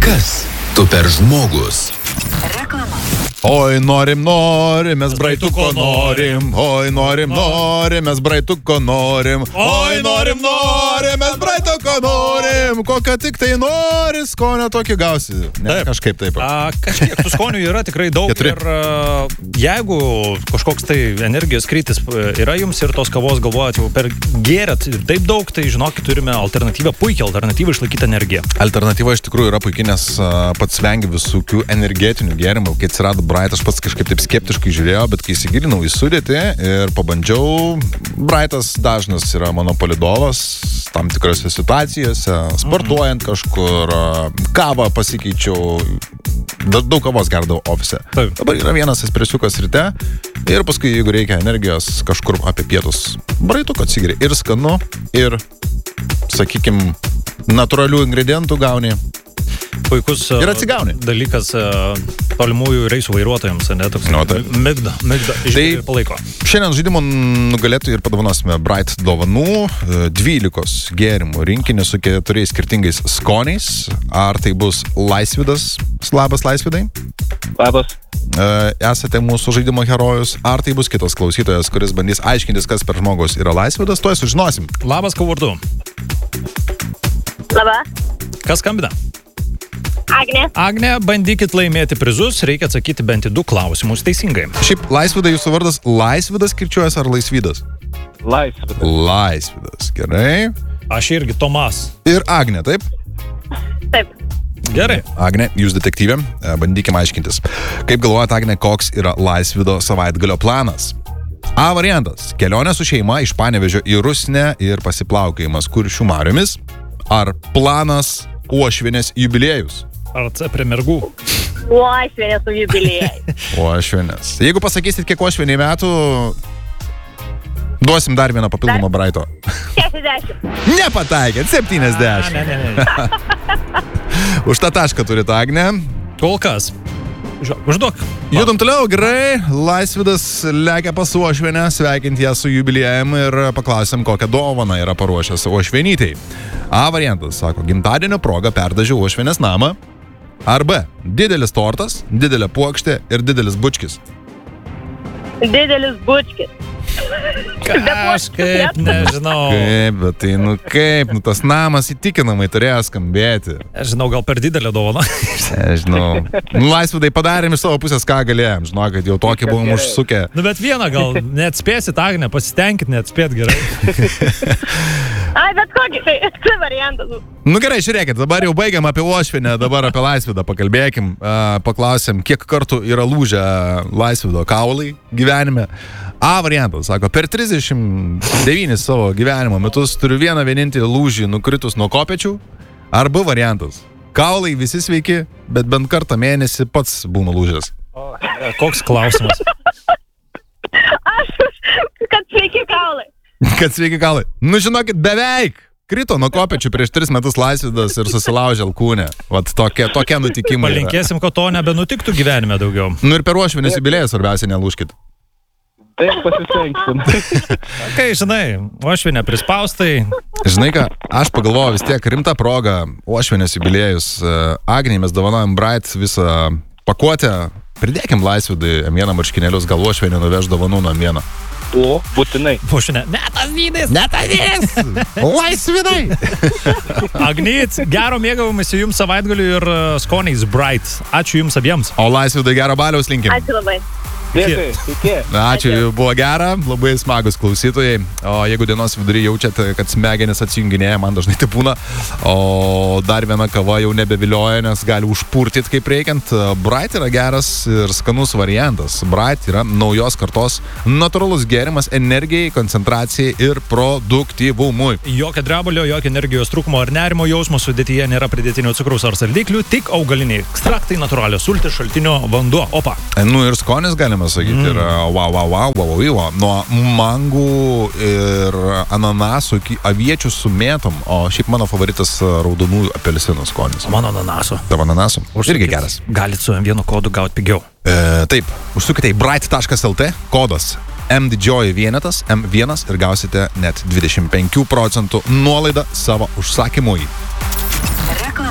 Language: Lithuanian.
Kas tu per žmogus? Oi, norim, mes braituko norim. Oi, norim, mes braituko norim. Oi, norim, mes braituko norim. Kokia tik tai nori, skonio tokį gausi. Ne, kažkaip taip. Kažkiek tų skonių yra tikrai daug. 4. Ir jeigu kažkoks tai energijos krytis yra jums ir tos kavos galvojat jau per gėrėt ir taip daug, tai žinokit, turime alternatyvą, puikią alternatyvą išlaikyti energiją. Alternatyva iš tikrųjų yra puikiai, nes pats vengiu visokių energetinių gėrimų. Kai atsirado Bright, aš pats kažkaip taip skeptiškai žiūrėjau, bet kai įsigilinau į sudėtį ir pabandžiau, Brightas dažnas yra mano palydovas tam tikrose situacijose, sportuojant kažkur, kavą pasikeičiau, daug kavos gerdavau ofise. Dabar yra vienas espresiukas ryte ir paskui, jeigu reikia energijos kažkur apie pietus, Brightuko atsigeri ir skanu, ir, sakykim, natūralių ingredientų gauni. Puikus dalykas tolimųjų reisų vairuotojams, ne? Toks migda, išgirti palaiko. Šiandien žaidimo nugalėtojai ir padovanosime Bright dovanų 12 gėrimų rinkinį su 4 skirtingais skoniais. Ar tai bus Laisvydas? Labas, Laisvydai. Labas. Esate mūsų žaidimo herojus. Ar tai bus kitas klausytojas, kuris bandys aiškintis, kas per žmogus yra Laisvydas? Tuoj sužinosim. Labas, kuo vardu? Labas. Kas skambina? Agnė, bandykit laimėti prizus, reikia atsakyti bent į 2 klausimus teisingai. Šiaip Laisvydai, jūsų vardas Laisvydas kirčiuojas ar Laisvydas? Laisvydas. Laisvydas, gerai. Aš irgi Tomas. Ir Agnė, taip? Taip. Gerai. Agnė, jūs detektyvė, bandykim aiškintis. Kaip galvojate, Agnė, koks yra Laisvydo savaitgalio planas? A variantas – kelionė su šeima iš Panevėžio į Rusnę ir pasiplaukiojimas Kuršių mariomis. Ar planas Uošvienės jubiliejus? Ar C prie mergų? Uošvienės su jubiliejai. Uošvienės. Jeigu pasakysit, kiek Uošvieniai metų, duosim dar vieną papildomą Brighto. 60. Nepataikėt, 70. Ne. Už tą tašką turite, Agnė. Kol kas. Užduok. Judam toliau, gerai. Laisvydas lekia pas Uošvienę, sveikinti ją su jubiliejum ir paklausim, kokią dovaną yra paruošęs Uošvienytei. A variantas, sako, gimtadienio proga perdažiau Uošvienės namą. Ar B, didelis tortas, didelė puokštė ir didelis bučkis. Didelis bučkis. Kažkaip, nežinau. Kaip, tas namas įtikinamai turėjo skambėti. Aš žinau, gal per didelę dovaną. Nežinau. Laisvydai padarėm iš savo pusės, ką galėjom. Žinau, kad jau tokį buvom užsukę. Bet vieną gal neatspėsit, Agne, pasitenkit, neatspėt gerai. Ai, bet kokį, tai variantas. Gerai, žiūrėkit, dabar jau baigiam apie Uošvienę, dabar apie Laisvydą pakalbėkim. Paklausim, kiek kartų yra lūžę Laisvydo kaulai gyvenime. A variantas, sako, per 39 savo gyvenimo metus turiu vieną vienintelį lūžį nukritus nuo kopečių. Ar B variantas, kaulai visi sveiki, bet bent kartą mėnesį pats būna lūžęs. Koks klausimas? Aš, kad sveiki kaulai. Kad sveiki kaulai. Žinokit, beveik krito nuo kopečių prieš 3 metus Laisvydas ir susilaužė alkūnę. Vat tokie nutikimai. Palinkėsim, kad to nebenutiktų gyvenime daugiau. Ir per Uošvienės jubiliejų svarbiausia nelūžkit. Taip, pasisveiksim. Kai, žinai, Uošvienė prispaustai. Žinai ką, aš pagalvojau vis tiek rimta proga, Uošvienės jubiliejus. Agniai mes dovanojam Bright visą pakuotę. Pridėkim Laisvydai M1 marškinėlius, gal Uošvienė nuveš dovanų nuo M1. O, būtinai. Uošvienė, netas Laisvydai! Agnyt, gero mėgavimąsi jums savaitgaliu ir skoniais Bright. Ačiū jums abiems. O Laisvydai gero baliaus linkim. Ačiū labai. Ačiū, buvo gera, labai smagus klausytojai. O jeigu dienos vidury jaučiate, kad smegenis atsijunginėja, man dažnai tai būna, o dar viena kava jau nebevilioja, nes gali užpurtyti kaip reikiant. Bright yra geras ir skanus variantas. Bright yra naujos kartos natūralus gėrimas energijai, koncentracijai ir produktyvumui. Jokio drebulio, jokio energijos trūkumo ar nerimo jausmo sudėtyje nėra pridėtinio cukraus ar saldiklių, tik augaliniai ekstraktai, natūralios sultys, šaltinio vanduo. Opa. Ir skonis galima sakyti, yra wow. Nuo mangų ir ananasų iki aviečių su mėtom, o šiaip mano favoritas raudonųjų apelsinų skonis. Mano ananasų. Tavo ananasų? Irgi geras. Galit su M1 kodu gauti pigiau. Taip, užsukite į bright.lt, kodas M didžioji vienetas, M1 ir gausite net 25% nuolaidą savo užsakymui. Reklama.